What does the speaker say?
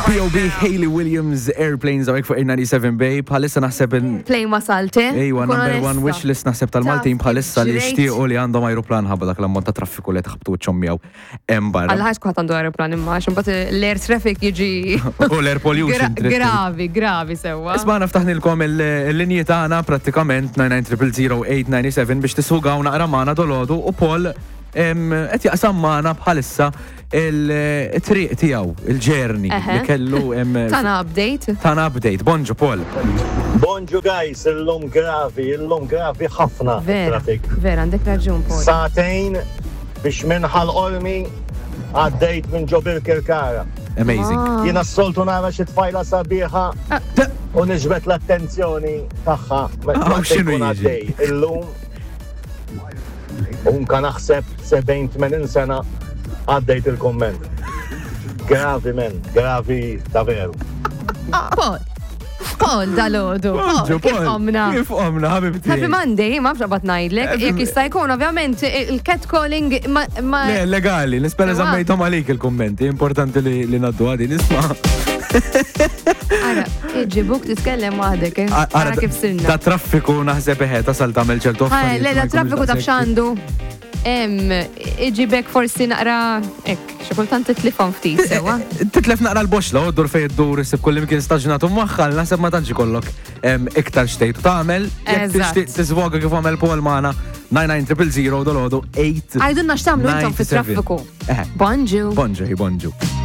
B.O.B. Hayley Williams Airplanes għawek fuq 97 Bay bħalissa naħseb Play ma salti. Ejwa, number one wish list naħseb tal-Maltin bħalissa li xtiequ li għandhom aeroplan ħabba dak l-ammont ta' traffiku li tħabtu ċommijaw barra. Għal-ħax kuħat għandu aeroplan imma ximbat l-air traffic jiġi. U l-air pollution. Gravi sewa. Isma naftaħnilkom il-linji tagħna prattikament 9900897 biex tisħugaw naqra magħna dolodu u Paul qed jaqsam magħna bħalissa il-triq tiegħu, il-ġerni li kellu Tana update. Bonġu Paul. Bonġu guys, illum gravi ħafna traffic. Vera, għandek raġun Paul. Satejn biex minħal Olmi għaddejt minn ġobir Kirkara. Amazing. Jiena s-soltu nara xi tfajla sabiħa u niġbet l-attenzjoni tagħha meta tkun għaddej. Illum unka naħseb 70-80 sena għaddejt il-komment. Gravi men, gravi ta' veru. Paul dal-ħodu. Kif omna? Kif omna, ħabibti. Happy Monday, ma fġa batnajdlek, jek jista' jkun ovvjament il-catcalling ma. Le, legali, nispera zammejtom għalik il-kommenti, importanti li naddu għadi, nisma. Ara, iġibuk titkellem waħdek, ara kif sirna. Da traffiku naħseb ta' sal tamel ċertu. Le, da traffiku ta' bxandu. Iġibek forsi naqra, xekultant titlifon ftit, sewa? Titlef naqra l-boxla, uddur fej id-dur, sib kulli mkien staġnatu maħħal, naħseb ma tanġi kollok iktar xtejtu ta'mel, jek tizvoga kif għamel Paul maħna 99000 dolodu 8. Għajdunna xtamlu intom fit traffiku. Bonġu. Bonġu.